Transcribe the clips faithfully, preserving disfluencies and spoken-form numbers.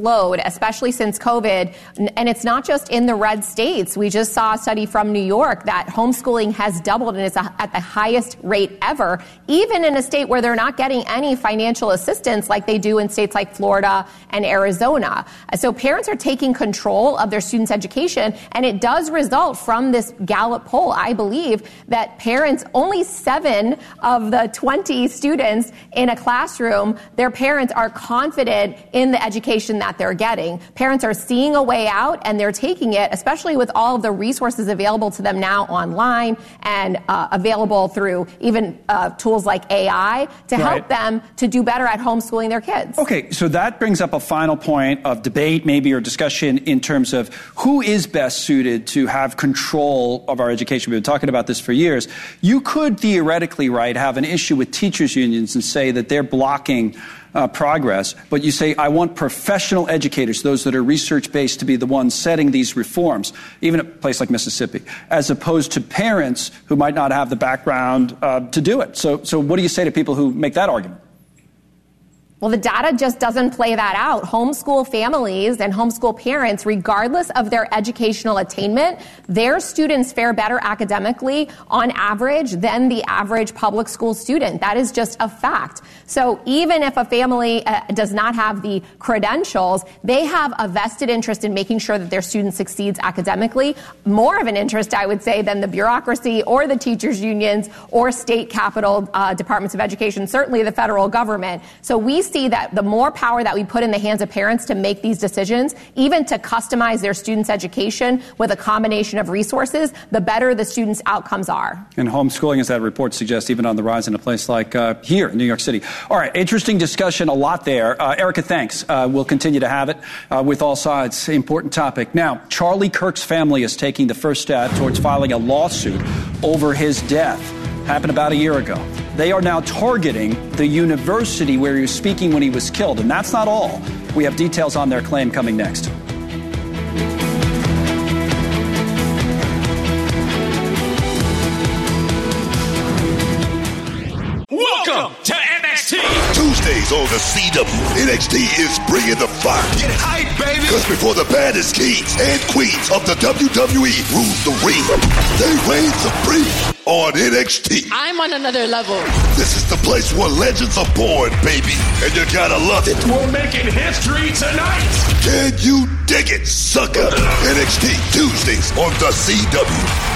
explode, especially since COVID. And it's not just in the red states. We just saw a study from New York that homeschooling has doubled and is at the highest rate ever, even in a state where they're not getting any financial assistance like they do in states like Florida and Arizona. So parents are taking control of their students' education, and it does result from this Gallup poll, I believe, that parents, only seven of the twenty students in a classroom, their parents are confident in the education that they're getting. Parents are seeing a way out, and they're taking it, especially with all of the resources available to them now online and uh, available through even uh, tools like A I to right. help them to do better at homeschooling their kids. Okay, so that brings up a final point of debate, maybe, or discussion in terms of who is best suited to have control of our education. We've been talking about this for years. You could theoretically, right, have an issue with teachers' unions and say that they're blocking Uh, progress, but you say, I want professional educators, those that are research-based, to be the ones setting these reforms, even at a place like Mississippi, as opposed to parents who might not have the background uh, to do it. So, so what do you say to people who make that argument? Well, the data just doesn't play that out. Homeschool families and homeschool parents, regardless of their educational attainment, their students fare better academically on average than the average public school student. That is just a fact. So even if a family uh, does not have the credentials, they have a vested interest in making sure that their student succeeds academically, more of an interest, I would say, than the bureaucracy or the teachers' unions or state capital uh, departments of education, certainly the federal government. So we see that the more power that we put in the hands of parents to make these decisions, even to customize their students' education with a combination of resources, the better the students' outcomes are. And homeschooling, as that report suggests, even on the rise in a place like uh, here in New York City. All right, interesting discussion, a lot there. Uh, Erica, thanks. Uh, we'll continue to have it uh, with all sides. Important topic. Now, Charlie Kirk's family is taking the first step towards filing a lawsuit over his death. Happened about a year ago. They are now targeting the university where he was speaking when he was killed. And that's not all. We have details on their claim coming next. Welcome to N X T. Tuesdays on the C W, N X T is bringing the fire. Get hype, baby. Because before the baddest kings and queens of the W W E rule the ring, they reign supreme on N X T. I'm on another level. This is the place where legends are born, baby, and you gotta love it. We're making history tonight. Can you dig it, sucker? N X T Tuesdays on the C W.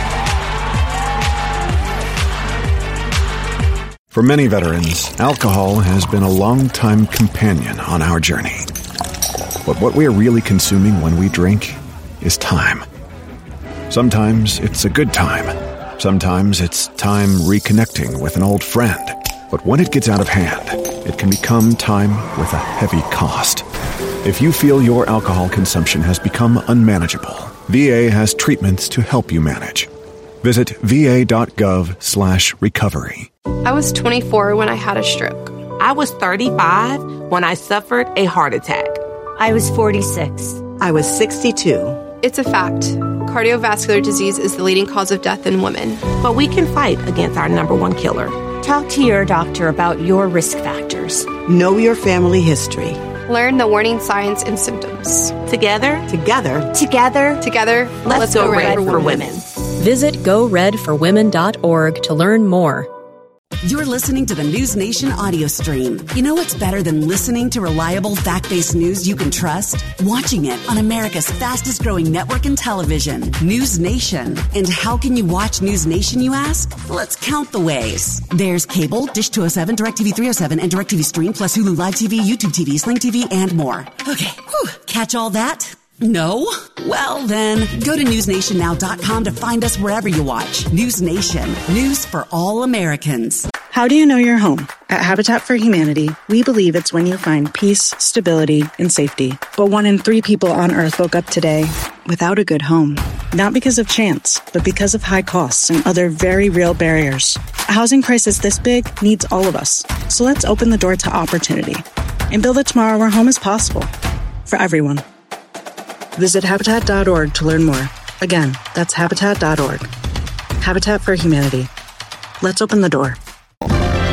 For many veterans, alcohol has been a long-time companion on our journey. But what we are really consuming when we drink is time. Sometimes it's a good time. Sometimes it's time reconnecting with an old friend. But when it gets out of hand, it can become time with a heavy cost. If you feel your alcohol consumption has become unmanageable, V A has treatments to help you manage. Visit va.gov slash recovery. I was twenty-four when I had a stroke. I was thirty-five when I suffered a heart attack. I was forty-six. I was sixty-two. It's a fact. Cardiovascular disease is the leading cause of death in women. But we can fight against our number one killer. Talk to your doctor about your risk factors. Know your family history. Learn the warning signs and symptoms. Together, together, together, together, let's, let's go, go red, red for, for women. women. Visit go red for women dot org to learn more. You're listening to the News Nation audio stream. You know what's better than listening to reliable, fact-based news you can trust? Watching it on America's fastest-growing network in television, News Nation. And how can you watch News Nation, you ask? Let's count the ways. There's cable, Dish two oh seven, DirecTV three oh seven, and DirecTV Stream, plus Hulu Live T V, YouTube T V, Sling T V, and more. Okay, whew. Catch all that? No? Well, then, go to news nation now dot com to find us wherever you watch. News Nation. News for all Americans. How do you know you're home? At Habitat for Humanity, we believe it's when you find peace, stability, and safety. But one in three people on Earth woke up today without a good home. Not because of chance, but because of high costs and other very real barriers. A housing crisis this big needs all of us. So let's open the door to opportunity and build a tomorrow where home is possible for everyone. Visit habitat dot org to learn more. Again, that's habitat dot org. Habitat for Humanity. Let's open the door.